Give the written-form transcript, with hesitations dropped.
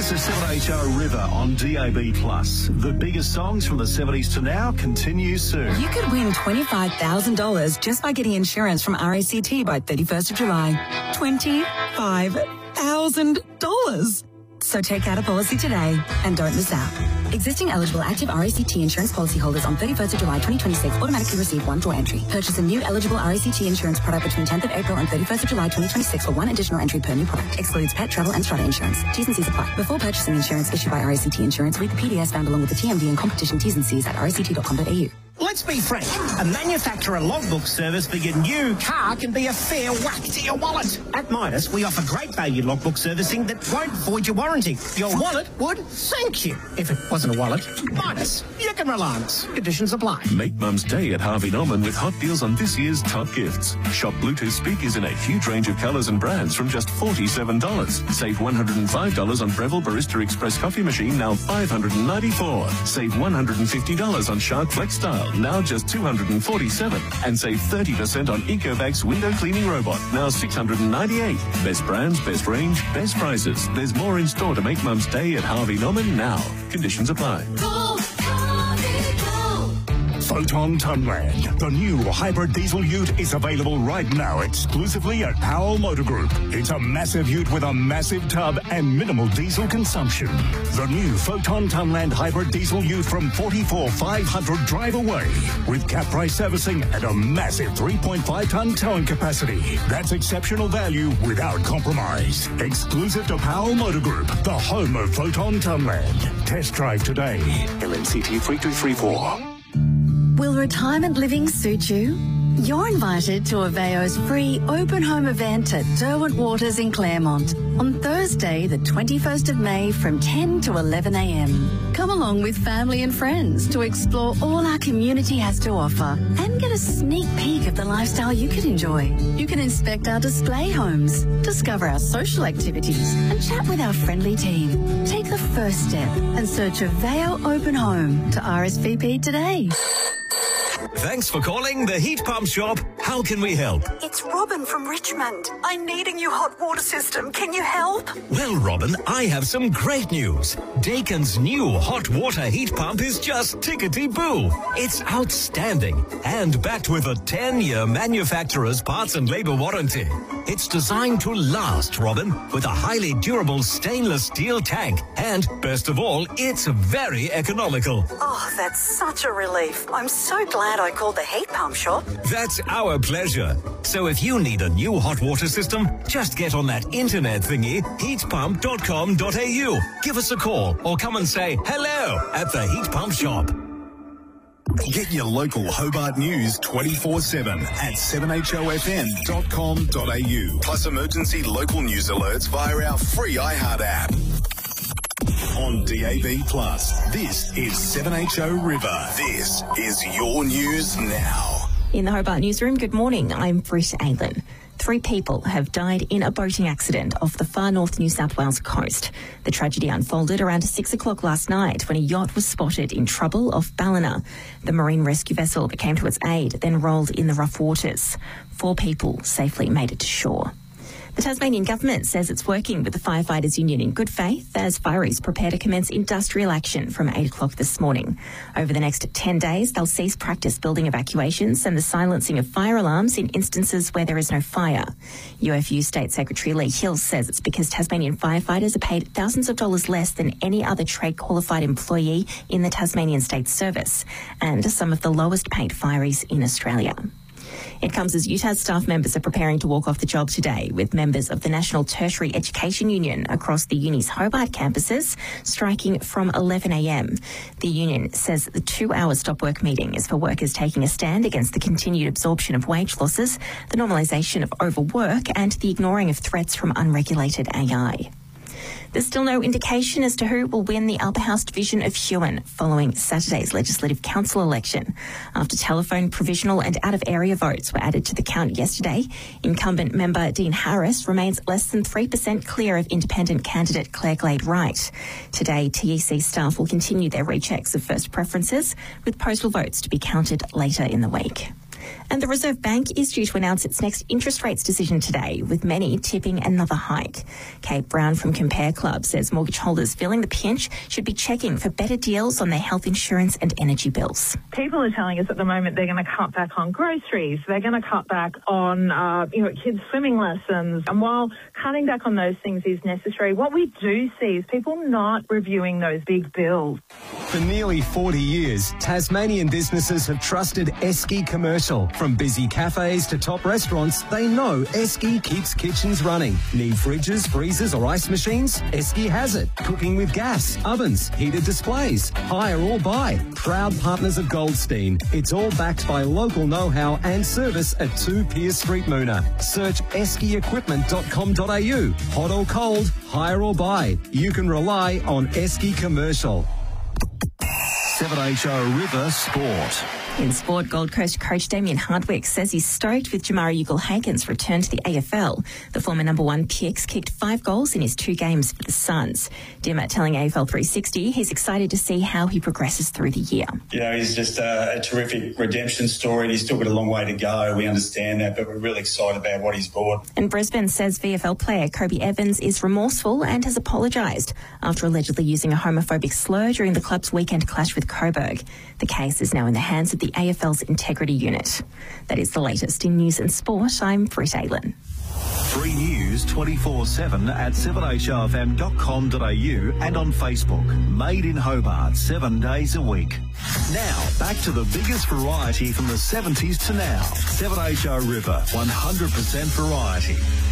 It's the 7HO River on DAB+. The biggest songs from the 70s to now continue soon. You could win $25,000 just by getting insurance from RACT by 31st of July. $25,000. So take out a policy today and don't miss out. Existing eligible active RACT insurance policyholders on 31st of July 2026 automatically receive one draw entry. Purchase a new eligible RACT insurance product between 10th of April and 31st of July 2026 for one additional entry per new product. Excludes pet, travel and strata insurance. T's and C's apply. Before purchasing insurance issued by RACT Insurance, read the PDS found along with the TMD and competition T's and C's at ract.com.au. Let's be frank, a manufacturer logbook service for your new car can be a fair whack to your wallet. At Midas, we offer great value logbook servicing that won't void your warranty. Your wallet would thank you. If it wasn't a wallet, Midas, you can rely on us. Conditions apply. Make Mum's Day at Harvey Norman with hot deals on this year's top gifts. Shop Bluetooth speakers in a huge range of colours and brands from just $47. Save $105 on Breville Barista Express coffee machine, now $594. Save $150 on Shark Flex Style, now just $247. And save 30% on Ecovacs window cleaning robot, now $698. Best brands, best range, best prices. There's more in store to make Mum's Day at Harvey Norman now. Conditions apply. Photon Tunland. The new hybrid diesel ute is available right now exclusively at Powell Motor Group. It's a massive ute with a massive tub and minimal diesel consumption. The new Photon Tunland hybrid diesel ute from 44,500 drive away with cap price servicing and a massive 3.5 ton towing capacity. That's exceptional value without compromise. Exclusive to Powell Motor Group, the home of Photon Tunland. Test drive today. LNCT 3234. Will retirement living suit you? You're invited to Aveo's free open home event at Derwent Waters in Claremont on Thursday, the 21st of May from 10 to 11 a.m. Come along with family and friends to explore all our community has to offer and get a sneak peek of the lifestyle you could enjoy. You can inspect our display homes, discover our social activities and chat with our friendly team. Take the first step and search Aveo Open Home to RSVP today. Thanks for calling the Heat Pump Shop. How can we help? It's Robin from Richmond. I need a new hot water system. Can you help? Well, Robin, I have some great news. Dakin's new hot water heat pump is just tickety-boo. It's outstanding and backed with a 10-year manufacturer's parts and labour warranty. It's designed to last, Robin, with a highly durable stainless steel tank. And, best of all, it's very economical. Oh, that's such a relief. I'm so glad I called the Heat Pump Shop. That's our pleasure. So if you need a new hot water system, just get on that internet thingy, heatpump.com.au. Give us a call or come and say hello at the Heat Pump Shop. Get your local Hobart news 24/7 at 7HOFM.com.au. Plus emergency local news alerts via our free iHeart app. On DAB+, this is 7HO River. This is your news now. In the Hobart newsroom, good morning. I'm Britt Aylen. 3 people have died in a boating accident off the far north New South Wales coast. The tragedy unfolded around 6 o'clock last night when a yacht was spotted in trouble off Ballina. The marine rescue vessel that came to its aid then rolled in the rough waters. 4 people safely made it to shore. The Tasmanian government says it's working with the Firefighters Union in good faith as fireys prepare to commence industrial action from 8 o'clock this morning. Over the next 10 days, they'll cease practice building evacuations and the silencing of fire alarms in instances where there is no fire. UFU State Secretary Lee Hill says it's because Tasmanian firefighters are paid thousands of dollars less than any other trade-qualified employee in the Tasmanian State Service and some of the lowest paid fireys in Australia. It comes as UTAS staff members are preparing to walk off the job today, with members of the National Tertiary Education Union across the uni's Hobart campuses striking from 11 a.m. The union says the 2-hour stop work meeting is for workers taking a stand against the continued absorption of wage losses, the normalisation of overwork and the ignoring of threats from unregulated AI. There's still no indication as to who will win the Upper House division of Huon following Saturday's Legislative Council election. After telephone, provisional and out-of-area votes were added to the count yesterday, incumbent member Dean Harris remains less than 3% clear of independent candidate Claire Glade-Wright. Today, TEC staff will continue their rechecks of first preferences, with postal votes to be counted later in the week. And the Reserve Bank is due to announce its next interest rates decision today, with many tipping another hike. Kate Brown from Compare Club says mortgage holders feeling the pinch should be checking for better deals on their health insurance and energy bills. People are telling us at the moment they're going to cut back on groceries, they're going to cut back on kids' swimming lessons. And while cutting back on those things is necessary, what we do see is people not reviewing those big bills. For nearly 40 years, Tasmanian businesses have trusted Esky Commercial. From busy cafes to top restaurants, they know Esky keeps kitchens running. Need fridges, freezers or ice machines? Esky has it. Cooking with gas, ovens, heated displays. Hire or buy. Proud partners of Goldstein. It's all backed by local know-how and service at 2 Pierce Street, Moona. Search esky.equipment.com.au. Hot or cold, hire or buy. You can rely on Esky Commercial. 7HO River Sport. In sport, Gold Coast coach Damien Hardwick says he's stoked with Jamari Ugle-Hagen's return to the AFL. The former number one picks kicked 5 goals in his 2 games for the Suns. Dimmer telling AFL 360 he's excited to see how he progresses through the year. You know, he's just a terrific redemption story and he's still got a long way to go. We understand that, but we're really excited about what he's brought. And Brisbane says VFL player Kobe Evans is remorseful and has apologised after allegedly using a homophobic slur during the club's weekend clash with Coburg. The case is now in the hands of the AFL's Integrity Unit. That is the latest in news and sport. I'm Britt Aylin. Free news 24/7 at 7HRFM.com.au and on Facebook. Made in Hobart 7 days a week. Now, back to the biggest variety from the 70s to now. 7HO River, 100% variety.